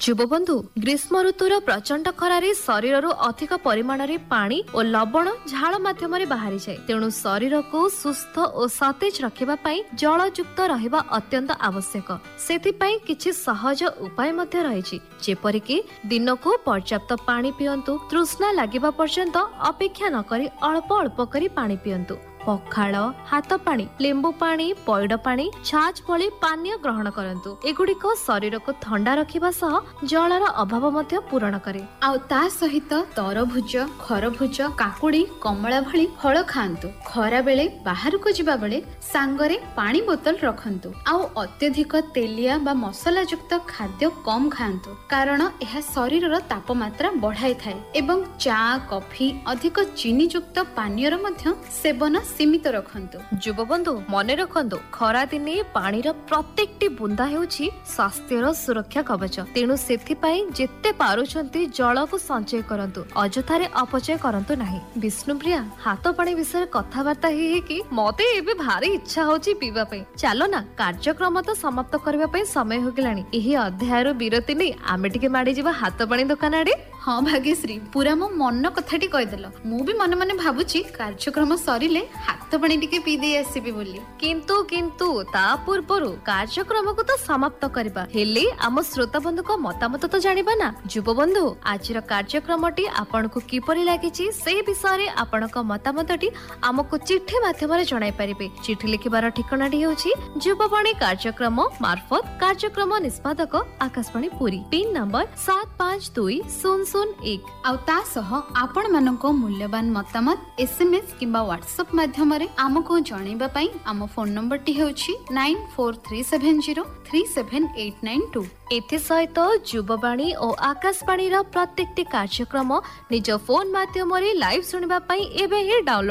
ଯୁବବନ୍ଧୁ, ଗ୍ରୀଷ୍ମ ଋତୁର ପ୍ରଚଣ୍ଡ ଖରାରେ ଶରୀରରୁ ଅଧିକ ପରିମାଣରେ ପାଣି ଓ ଲବଣ ଝାଳ ମାଧ୍ୟମରେ ବାହାରିଯାଏ। ତେଣୁ ଶରୀରକୁ ସୁସ୍ଥ ଓ ସତେଜ ରଖିବା ପାଇଁ ଜଳଯୁକ୍ତ ରହିବା ଅତ୍ୟନ୍ତ ଆବଶ୍ୟକ। ସେଥିପାଇଁ କିଛି ସହଜ ଉପାୟ ମଧ୍ୟ ରହିଛି, ଯେପରିକି ଦିନକୁ ପର୍ଯ୍ୟାପ୍ତ ପାଣି ପିଅନ୍ତୁ। ତୃଷ୍ଣା ଲାଗିବା ପର୍ଯ୍ୟନ୍ତ ଅପେକ୍ଷା ନ କରି ଅଳ୍ପ ଅଳ୍ପ କରି ପାଣି ପିଅନ୍ତୁ। ପଖାଳ, ହାତ ପାଣି, ଲେମ୍ବୁ ପାଣି, ପଇଡ ପାଣି, ଛାଚ୍ ଭଳି ପାନୀୟ ଗ୍ରହଣ କରନ୍ତୁ। ଏଗୁଡିକ ଶରୀରକୁ ଥଣ୍ଡା ରଖିବା ସହ ଜଳର ଅଭାବ ମଧ୍ୟ ପୂରଣ କରେ। ଆଉ ତା ସହିତ ତରଭୁଜ, ଖରଭୁଜ, କାକୁଡି, କମଳା ଭଳି ଫଳ ଖାଆନ୍ତୁ। ଖରା ବେଳେ ବାହାରକୁ ଯିବା ବେଳେ ସାଙ୍ଗରେ ପାଣି ବୋତଲ ରଖନ୍ତୁ। ଆଉ ଅତ୍ୟଧିକ ତେଲିଆ ବା ମସଲା ଯୁକ୍ତ ଖାଦ୍ୟ କମ ଖାଆନ୍ତୁ, କାରଣ ଏହା ଶରୀରର ତାପମାତ୍ରା ବଢାଇଥାଏ। ଏବଂ ଚା, କଫି, ଅଧିକ ଚିନି ଯୁକ୍ତ ପାନୀୟର ମଧ୍ୟ ସେବନ ସୀମିତ ରଖନ୍ତୁ। ଯୁବବନ୍ଧୁ, ମନେ ରଖନ୍ତୁ, ଖରା ଦିନେ ପାଣିର ପ୍ରତ୍ୟେକଟି ବୁନ୍ଦା ହେଉଛି ସ୍ୱାସ୍ଥ୍ୟର ସୁରକ୍ଷା କବଚ। ତେଣୁ ସେଥିପାଇଁ ଯେତେ ପାରୁଛନ୍ତି ଜଳକୁ ସଞ୍ଚୟ କରନ୍ତୁ, ଅଯଥାରେ ଅପଚୟ କରନ୍ତୁ ନାହିଁ। ବିଷ୍ଣୁପ୍ରିୟା, ହାତ ପାଣି ବିଷୟରେ କଥାବାର୍ତ୍ତା ହେଇକି ମତେ ଏବେ ଭାରି ଇଚ୍ଛା ହଉଛି ପିଇବା ପାଇଁ। ଚାଲ ନା, କାର୍ଯ୍ୟକ୍ରମ ତ ସମାପ୍ତ କରିବା ପାଇଁ ସମୟ ହୋଇଗଲାଣି। ଏହି ଅଧ୍ୟାୟରୁ ବିରତି ନେଇ ଆମେ ଟିକେ ମାଡିଯିବା ହାତ ପାଣି ଦୋକାନ ଆଡେ। ହଁ ଭାଗ୍ୟଶ୍ରୀ, ପୁରା ମୋ ମନ କଥାଟି କହିଦେଲ। ମୁଁ ବି ମନେ ମନେ ଭାବୁଛି କାର୍ଯ୍ୟକ୍ରମ ସରିଲେ ହାତ ପାଣି ଟିକେ ପିଇ ଦେଇ ଆସିବି ବୋଲି। କିନ୍ତୁ ତା ପୂର୍ବରୁ କାର୍ଯ୍ୟକ୍ରମକୁ ତ ସମାପ୍ତ କରିବା, ହେଲେ ଆମ ଶ୍ରୋତା ବନ୍ଧୁଙ୍କ ମତାମତ ତ ଜାଣିବା ନା। ଯୁବବନ୍ଧୁ, ଆଜିର କାର୍ଯ୍ୟକ୍ରମଟି ଆପଣଙ୍କୁ କିପରି ଲାଗିଛି ସେ ବିଷୟରେ ଆପଣଙ୍କ ମତାମତଟି ଆମକୁ ଚିଠି ମାଧ୍ୟମରେ ଜଣାଇ ପାରିବେ। ଚିଠି ଲେଖିବାର ଠିକଣାଟି ହେଉଛି ଯୁବବାଣୀ କାର୍ଯ୍ୟକ୍ରମ ମାର୍ଫତ, କାର୍ଯ୍ୟକ୍ରମ ନିଷ୍ପାଦକ ଆକାଶବାଣୀ ପୁରୀ, ପିନ୍ ନମ୍ବର 752001। ଆଉ ତା ସହ ଆପଣ ମାନଙ୍କ ମୂଲ୍ୟବାନ ମତାମତ SMS କିମ୍ବା WhatsApp ମାଧ୍ୟମରେ ଆମକୁ ଜଣାଇବା ପାଇଁ ଆମ ଫୋନ ନମ୍ବରଟି ହେଉଛି 9437037892। ଏଥିସହିତ ଯୁବବାଣୀ ଓ ଆକାଶବାଣୀର ପ୍ରତ୍ୟେକଟି କାର୍ଯ୍ୟକ୍ରମ ନିଜ ଫୋନ ମାଧ୍ୟମରେ ଲାଇଭ୍ ଶୁଣିବା ପାଇଁ ଏବେ ହିଁ ଡାଉନଲୋଡ